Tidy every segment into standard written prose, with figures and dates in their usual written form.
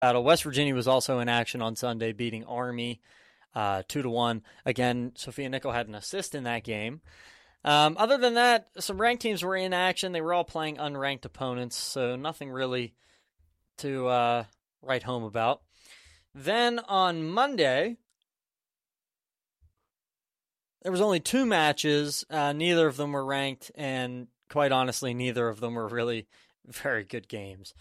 battle. West Virginia was also in action on Sunday, beating Army 2-1. Again, Sophia Nickel had an assist in that game. Other than that, some ranked teams were in action. They were all playing unranked opponents, so nothing really to write home about. Then on Monday, there was only 2 matches. Neither of them were ranked, and quite honestly, neither of them were really very good games.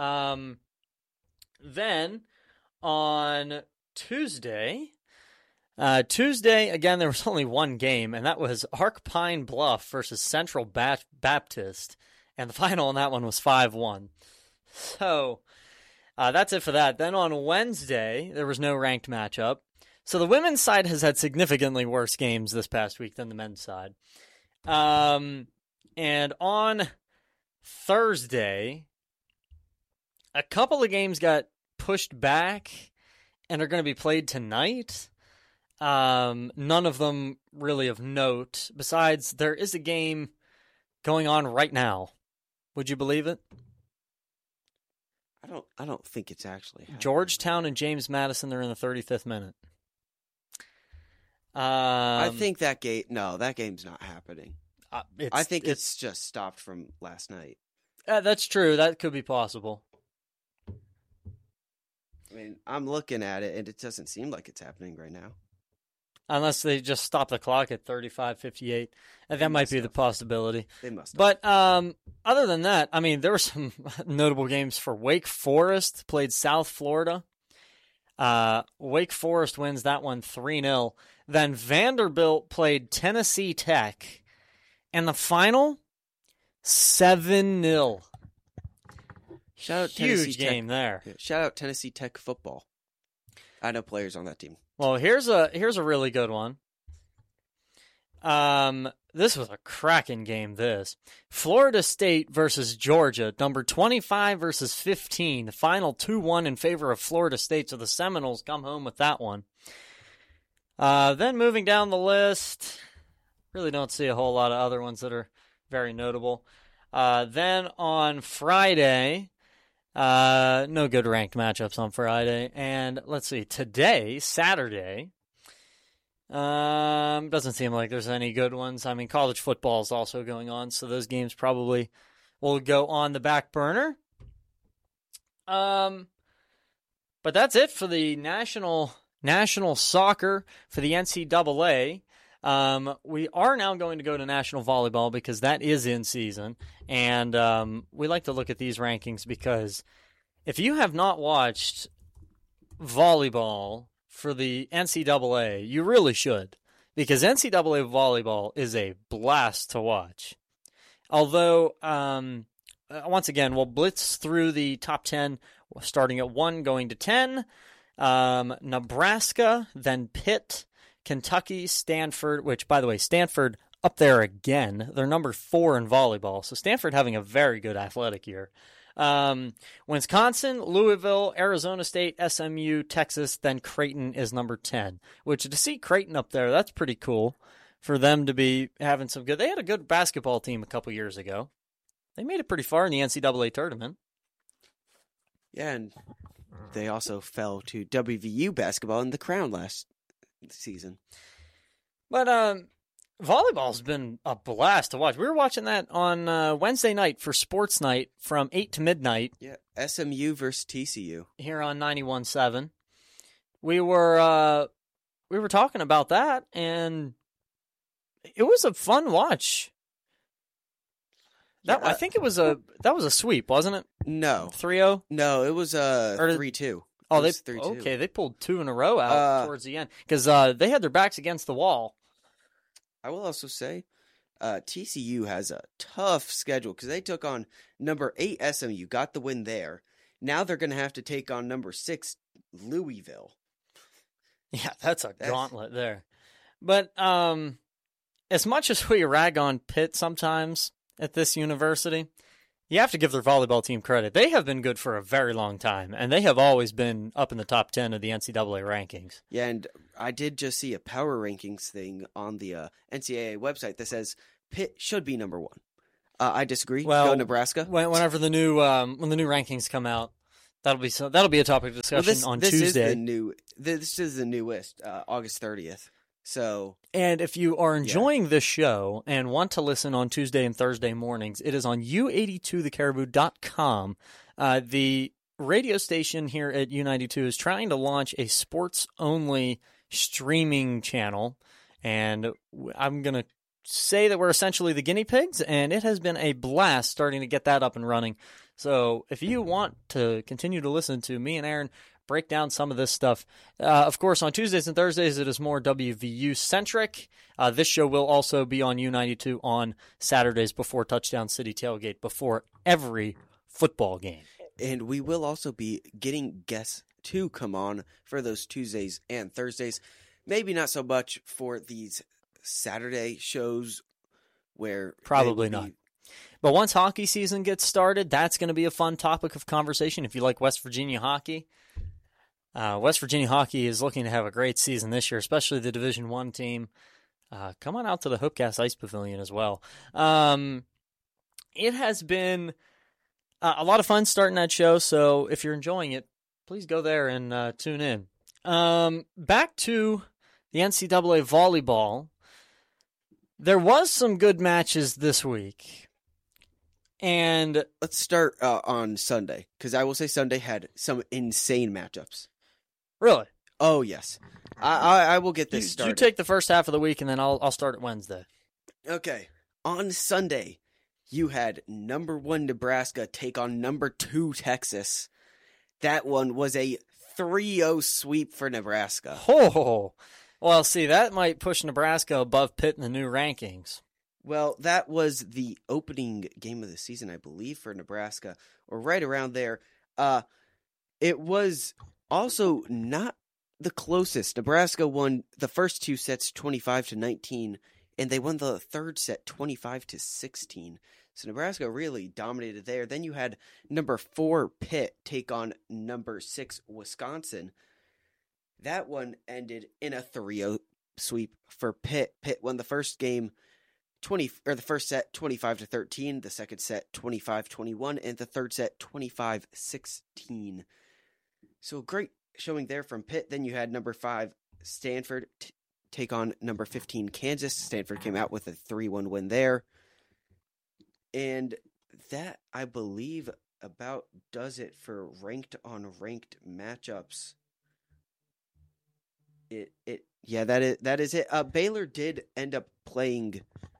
Then on Tuesday, again, there was only 1 game, and that was Ark Pine Bluff versus Central Baptist, and the final on that one was 5-1. So that's it for that. Then on Wednesday, there was no ranked matchup. So the women's side has had significantly worse games this past week than the men's side. And on Thursday, a couple of games got pushed back and are going to be played tonight. None of them really of note. Besides, there is a game going on right now. Would you believe it? I don't think it's actually happening. Georgetown and James Madison, they're in the 35th minute. I think that game's not happening. I think it's just stopped from last night. That's true. That could be possible. I mean, I'm looking at it, and it doesn't seem like it's happening right now. Unless they just stop the clock at 35:58. That might be the possibility. They must have. But other than that, I mean, there were some notable games for Wake Forest, played South Florida. Wake Forest wins that one 3-0. Then Vanderbilt played Tennessee Tech. And the final, 7-0. Shout out Huge Tennessee game Tech. there. Yeah, shout out Tennessee Tech football. I know players on that team. Well, here's a really good one. This was a cracking game, this. Florida State versus Georgia, number 25 versus 15. The final 2-1 in favor of Florida State, so the Seminoles come home with that one. Then moving down the list, really don't see a whole lot of other ones that are very notable. Then on Friday, no good ranked matchups on Friday. And let's see, today, Saturday, doesn't seem like there's any good ones. I mean, college football is also going on, so those games probably will go on the back burner. But that's it for the national soccer for the NCAA. We are now going to go to national volleyball because that is in season. And we like to look at these rankings because if you have not watched volleyball for the NCAA, you really should. Because NCAA volleyball is a blast to watch. Although, once again, we'll blitz through the top 10, starting at 1, going to 10. Nebraska, then Pitt, Kentucky, Stanford, which, by the way, Stanford up there again. They're number 4 in volleyball, so Stanford having a very good athletic year. Wisconsin, Louisville, Arizona State, SMU, Texas, then Creighton is number 10, which to see Creighton up there, that's pretty cool for them to be having some good. They had a good basketball team a couple years ago. They made it pretty far in the NCAA tournament. Yeah, and they also fell to WVU basketball in the Crown last season. But volleyball's been a blast to watch. We were watching that on Wednesday night for sports night from 8 to midnight. Yeah, SMU versus TCU. Here on 91.7. We were talking about that, and it was a fun watch. I think that was a sweep, wasn't it? No. 3-0? No, it was 3-2. Oh, they 3-2. Okay, they pulled 2 in a row out towards the end because they had their backs against the wall. I will also say TCU has a tough schedule because they took on number 8 SMU, got the win there. Now they're going to have to take on number 6 Louisville. Yeah, that's a gauntlet there. But as much as we rag on Pitt sometimes at this university, you have to give their volleyball team credit. They have been good for a very long time, and they have always been up in the top 10 of the NCAA rankings. Yeah, and I did just see a power rankings thing on the NCAA website that says Pitt should be number 1. I disagree. Well, go Nebraska. Whenever the new when the new rankings come out, That'll be a topic of discussion on Tuesday. This is the newest, August 30th. So, and if you are enjoying this show and want to listen on Tuesday and Thursday mornings, it is on u82thecaribou.com. The radio station here at U92 is trying to launch a sports-only streaming channel, and I'm going to say that we're essentially the guinea pigs, and it has been a blast starting to get that up and running. So if you want to continue to listen to me and Aaron break down some of this stuff, of course, on Tuesdays and Thursdays, it is more WVU-centric. This show will also be on U92 on Saturdays before Touchdown City Tailgate, before every football game. And we will also be getting guests to come on for those Tuesdays and Thursdays. Maybe not so much for these Saturday shows where probably not. But once hockey season gets started, that's going to be a fun topic of conversation. If you like West Virginia hockey, West Virginia hockey is looking to have a great season this year, especially the Division I team. Come on out to the Hopecast Ice Pavilion as well. It has been a lot of fun starting that show, so if you're enjoying it, please go there and tune in. Back to the NCAA volleyball. There was some good matches this week. And let's start on Sunday, because I will say Sunday had some insane matchups. Really? Oh, yes. I will get this started. You take the first half of the week, and then I'll start at Wednesday. Okay. On Sunday, you had number 1 Nebraska take on number 2 Texas. That one was a 3-0 sweep for Nebraska. Oh, well, see, that might push Nebraska above Pitt in the new rankings. Well, that was the opening game of the season, I believe, for Nebraska, or right around there. It was also not the closest. Nebraska won the first 2 sets 25-19, and they won the third set 25-16. So Nebraska really dominated there. Then you had number 4 Pitt take on number 6 Wisconsin. That one ended in a 3-0 sweep for Pitt. Pitt won the first game the first set 25-13, the second set 25-21, and the third set 25-16. So great showing there from Pitt. Then you had number 5 Stanford take on number 15 Kansas. Stanford came out with a 3-1 win there. And that, I believe, about does it for ranked on ranked matchups. That is it. Baylor did end up playing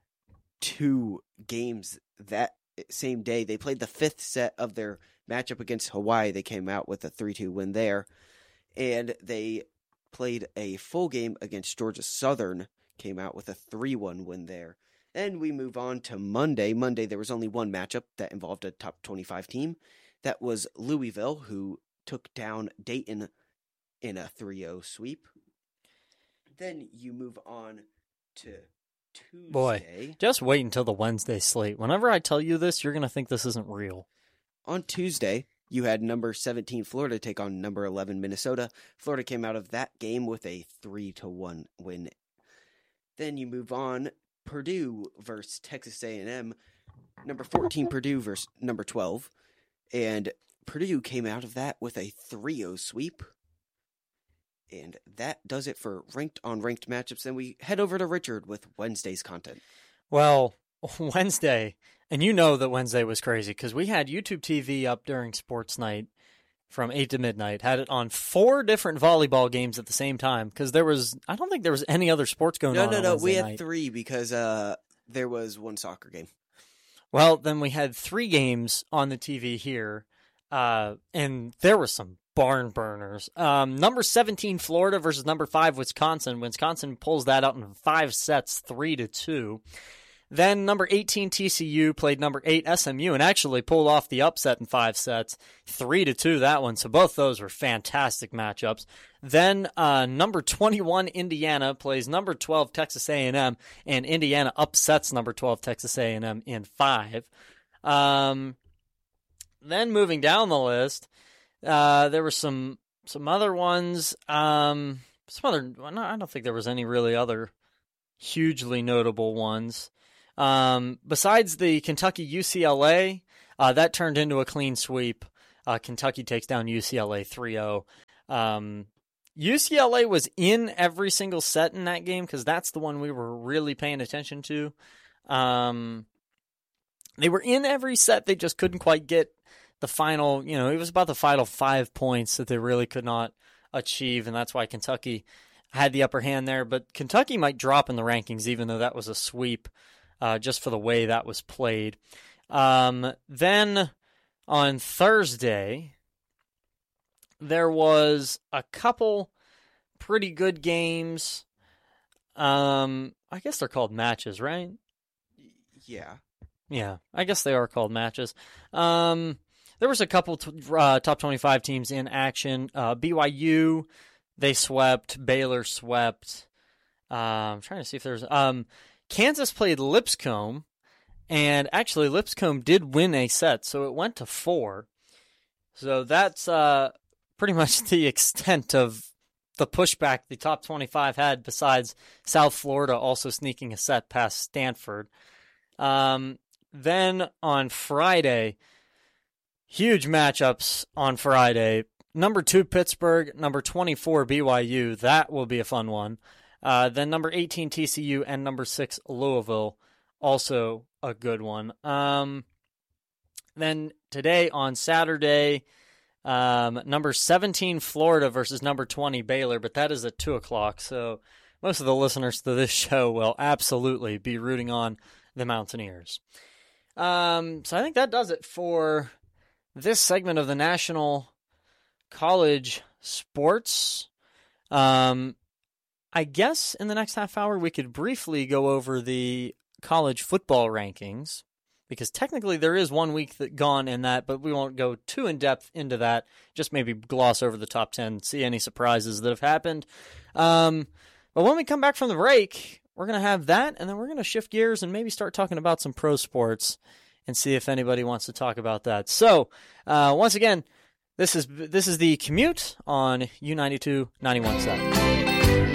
2 games that same day. They played the 5th set of their matchup against Hawaii. They came out with a 3-2 win there. And they played a full game against Georgia Southern, came out with a 3-1 win there. And we move on to Monday. Monday, there was only one matchup that involved a top 25 team. That was Louisville, who took down Dayton in a 3-0 sweep. Then you move on to Tuesday. Boy, just wait until the Wednesday slate. Whenever I tell you this, you're going to think this isn't real. On Tuesday, you had number 17 Florida take on number 11 Minnesota. Florida came out of that game with a 3-1 win. Then you move on, Purdue versus Texas A&M. Number 14 Purdue versus number 12. And Purdue came out of that with a 3-0 sweep. And that does it for ranked on ranked matchups. Then we head over to Richard with Wednesday's content. Well, Wednesday, and you know that Wednesday was crazy because we had YouTube TV up during sports night from 8 to midnight, had it on 4 different volleyball games at the same time because I don't think there was any other sports going on. No, we had night. 3 because there was one soccer game. Well, then we had 3 games on the TV here, and there were some barn burners. Number 17 Florida versus number 5 Wisconsin. Wisconsin pulls that out in 5 sets, 3-2. Then number 18 TCU played number 8 SMU and actually pulled off the upset in 5 sets, 3-2 that one. So both those were fantastic matchups. Then number 21 Indiana plays number 12 Texas A&M, and Indiana upsets number 12 Texas A&M in 5. Then moving down the list, there were some other ones. I don't think there was any really other hugely notable ones. Besides the Kentucky UCLA, that turned into a clean sweep. Kentucky takes down UCLA 3-0. UCLA was in every single set in that game because that's the one we were really paying attention to. They were in every set. They just couldn't quite get the final, it was about the final 5 points that they really could not achieve, and that's why Kentucky had the upper hand there. But Kentucky might drop in the rankings, even though that was a sweep, just for the way that was played. Then on Thursday, there was a couple pretty good games. I guess they're called matches, right? Yeah, I guess they are called matches. There was a couple top 25 teams in action. BYU, they swept. Baylor swept. I'm trying to see if there's... Kansas played Lipscomb, and actually Lipscomb did win a set, so it went to 4. So that's pretty much the extent of the pushback the top 25 had, besides South Florida also sneaking a set past Stanford. Then on Friday, huge matchups on Friday. Number 2 Pittsburgh, number 24 BYU. That will be a fun one. Then number 18 TCU and number 6 Louisville, also a good one. Then today on Saturday, number 17 Florida versus number 20 Baylor, but that is at 2:00. So most of the listeners to this show will absolutely be rooting on the Mountaineers. So I think that does it for this segment of the National College Sports. I guess in the next half hour we could briefly go over the college football rankings, because technically there is 1 week that gone in that, but we won't go too in depth into that. Just maybe gloss over the top 10, see any surprises that have happened. But when we come back from the break, we're going to have that, and then we're going to shift gears and maybe start talking about some pro sports and see if anybody wants to talk about that. So, once again, this is the Commute on U92 91.7.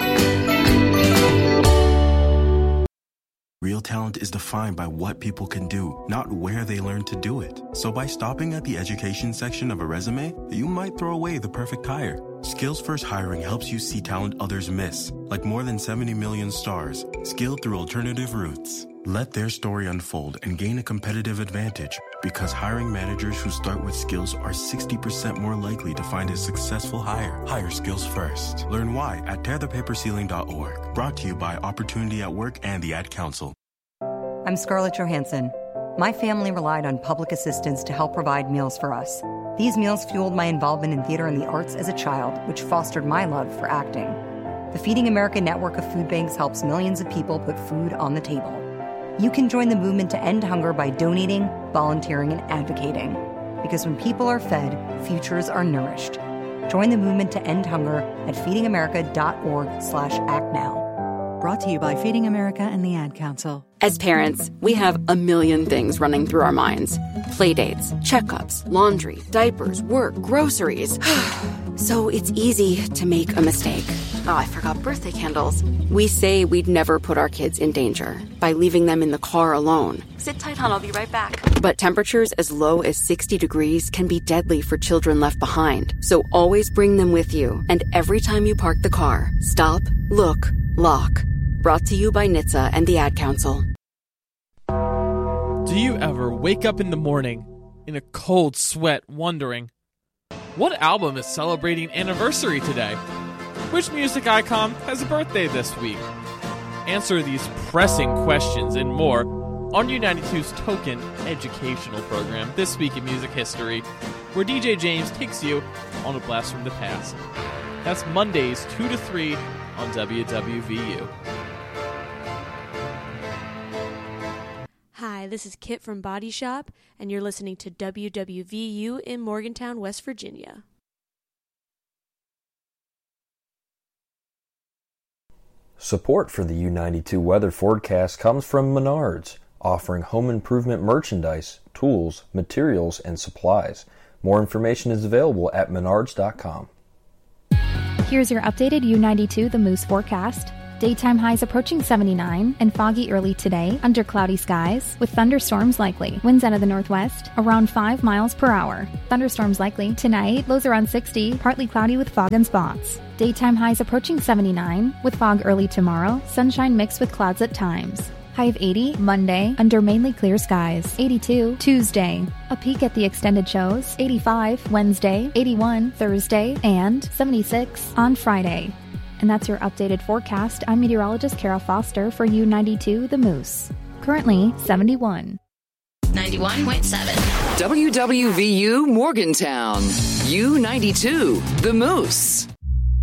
Real talent is defined by what people can do, not where they learn to do it. So by stopping at the education section of a resume, you might throw away the perfect hire. Skills First Hiring helps you see talent others miss, like more than 70 million stars, skilled through alternative routes. Let their story unfold and gain a competitive advantage, because hiring managers who start with skills are 60% more likely to find a successful hire. Hire skills first. Learn why at tearthepaperceiling.org. Brought to you by Opportunity at Work and the Ad Council. I'm Scarlett Johansson. My family relied on public assistance to help provide meals for us. These meals fueled my involvement in theater and the arts as a child, which fostered my love for acting. The Feeding America network of food banks helps millions of people put food on the table. You can join the movement to end hunger by donating, volunteering, and advocating. Because when people are fed, futures are nourished. Join the movement to end hunger at feedingamerica.org/actnow. Brought to you by Feeding America and the Ad Council. As parents, we have a million things running through our minds. Playdates, checkups, laundry, diapers, work, groceries. So it's easy to make a mistake. Oh, I forgot birthday candles. We say we'd never put our kids in danger by leaving them in the car alone. Sit tight, hon. I'll be right back. But temperatures as low as 60 degrees can be deadly for children left behind. So always bring them with you. And every time you park the car, stop, look, lock. Brought to you by NHTSA and the Ad Council. Do you ever wake up in the morning in a cold sweat wondering, what album is celebrating anniversary today? Which music icon has a birthday this week? Answer these pressing questions and more on U92's Token educational program, This Week in Music History, where DJ James takes you on a blast from the past. That's Mondays 2 to 3 on WWVU. Hi, this is Kit from Body Shop, and you're listening to WWVU in Morgantown, West Virginia. Support for the U92 weather forecast comes from Menards, offering home improvement merchandise, tools, materials, and supplies. More information is available at menards.com. Here's your updated U92 The Moose forecast. Daytime highs approaching 79 and foggy early today under cloudy skies with thunderstorms likely. Winds out of the northwest around 5 miles per hour. Thunderstorms likely tonight, lows around 60, partly cloudy with fog and spots. Daytime highs approaching 79 with fog early tomorrow, sunshine mixed with clouds at times. High of 80 Monday under mainly clear skies. 82 Tuesday. A peek at the extended shows. 85 Wednesday, 81 Thursday, and 76 on Friday. And that's your updated forecast. I'm meteorologist Kara Foster for U92 The Moose. Currently 71. 91.7. WWVU Morgantown. U92 The Moose.